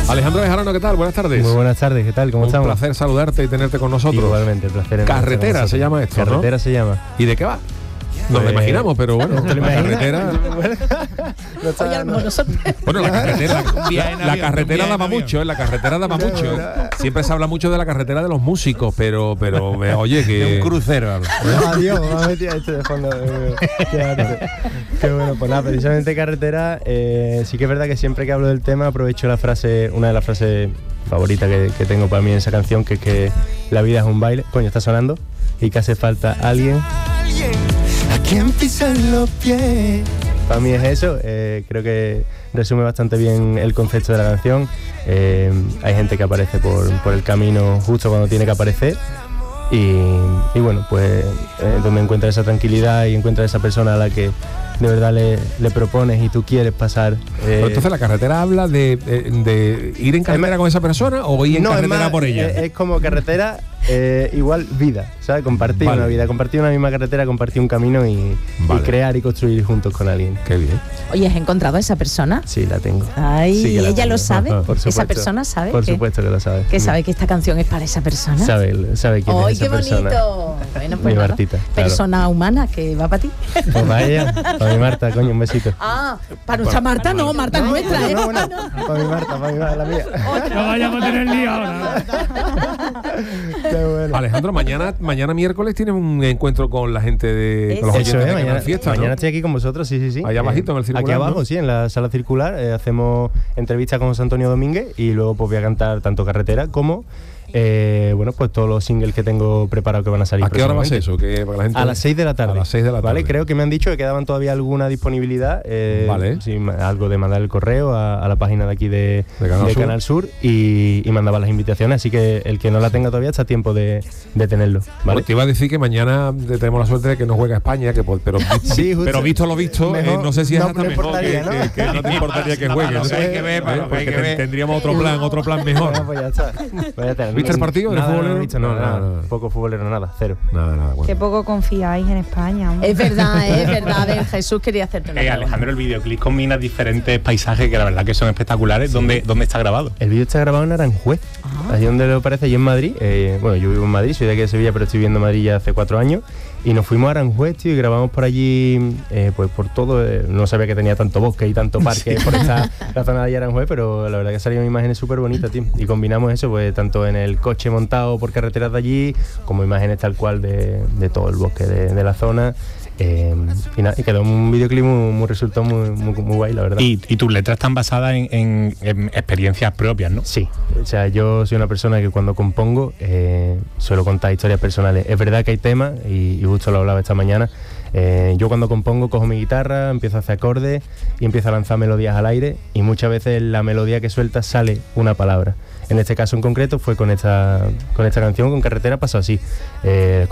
Alejandro Bejarano, ¿qué tal? Buenas tardes. Muy buenas tardes, ¿qué tal? ¿Cómo estamos? Un placer saludarte y tenerte con nosotros. Igualmente, el placer. Carretera se llama esto, Carretera, ¿no? Se llama. ¿Y de qué va? Nos lo imaginamos, pero bueno, ¿te lo la imaginas? carretera... Bueno, la carretera daba mucho, la carretera daba mucho. Siempre se habla mucho de la carretera de los músicos, pero oye, que... De un crucero habla. Adiós, me ha metido esto de fondo. Qué bueno, pues nada, precisamente carretera, sí que es verdad que siempre que hablo del tema aprovecho la frase, una de las frases favoritas que tengo para mí en esa canción, que es que la vida es un baile, coño, está sonando, y que hace falta alguien a quien pisar los pies. Para mí es eso, creo que resume bastante bien el concepto de la canción. Hay gente que aparece por el camino justo cuando tiene que aparecer y bueno, pues donde encuentra esa tranquilidad y encuentra esa persona a la que de verdad le propones y tú quieres pasar. Pero entonces la carretera habla de ir en carretera con esa persona o ir en carretera por ella. Es como carretera igual vida, ¿sabes? Compartir una vida, compartir una misma carretera, compartir un camino y crear y construir juntos con alguien. Qué bien. Oye, ¿has encontrado a esa persona? Sí, la tengo. Ay, sí, ¿ella tengo. lo sabe? Por supuesto. ¿Esa persona sabe? Por supuesto que lo sabe. ¿Que sabe que esta canción es para esa persona? Sabe quién es esa persona. ¡Ay, qué bonito! Bueno, pues mi nada, Martita, persona humana que va para ti. Pues para ella, para mi Marta, coño, un besito. Ah, para nuestra Marta no, Marta es nuestra, ¿eh? No, para mi Marta, la mía. No vayamos a tener lío ahora. Qué bueno. Alejandro, mañana miércoles tienes un encuentro con la gente con los oyentes de Canal Fiesta, mañana ¿no? estoy aquí con vosotros, sí. Allá abajito en el circular. Aquí abajo, ¿no? sí, en la sala circular. Hacemos entrevistas con José Antonio Domínguez y luego pues voy a cantar tanto Carretera como bueno, pues todos los singles que tengo preparados que van a salir. ¿A qué hora va a ser eso? Para la gente... A las 6 de la tarde. A las 6 de la tarde. Vale, creo que me han dicho que quedaban todavía alguna disponibilidad. Vale. Sí, algo de mandar el correo a la página de aquí de Canal Sur y mandaba las invitaciones, así que el que no la tenga todavía está a tiempo de tenerlo. ¿Vale? Pues te iba a decir que mañana tenemos la suerte de que no juega España, pero visto lo visto, mejor, no sé si es hasta mejor que no te importaría que juegue. No sé, hay que ver, porque tendríamos otro plan mejor. Bueno, pues ya está. ¿Viste el partido de fútbol? Nada. Poco futbolero, nada, cero. Nada. Bueno. Qué poco confiáis en España, hombre. Es verdad. Jesús quería hacerte una pregunta. Alejandro, el videoclip combina diferentes paisajes que la verdad que son espectaculares. Sí. ¿Dónde está grabado? El vídeo está grabado en Aranjuez, allí donde lo parece, allí en Madrid. Bueno, yo vivo en Madrid, soy de aquí de Sevilla, pero estoy viviendo en Madrid ya hace 4 años. Y nos fuimos a Aranjuez, tío, y grabamos por allí, pues por todo. No sabía que tenía tanto bosque y tanto parque por esta la zona de allí Aranjuez, pero la verdad que salieron imágenes súper bonitas, tío. Y combinamos eso, pues tanto en el coche montado por carreteras de allí, como imágenes tal cual de todo el bosque de la zona. Y quedó un videoclip resultó muy guay, la verdad. Y tus letras están basadas en experiencias propias, ¿no? Sí, o sea, yo soy una persona que cuando compongo suelo contar historias personales. Es verdad que hay temas, y justo lo hablaba esta mañana, yo cuando compongo cojo mi guitarra, empiezo a hacer acordes y empiezo a lanzar melodías al aire, y muchas veces la melodía que suelta sale una palabra. En este caso en concreto fue con esta canción, con Carretera, pasó así.